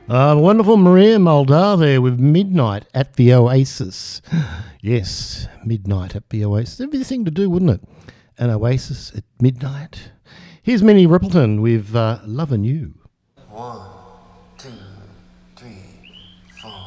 Wonderful Maria Muldaur there with Midnight at the Oasis. Yes, Midnight at the Oasis. That'd be the thing to do, wouldn't it? An Oasis at midnight. Here's Minnie Rippleton with Lovin' You. One, two.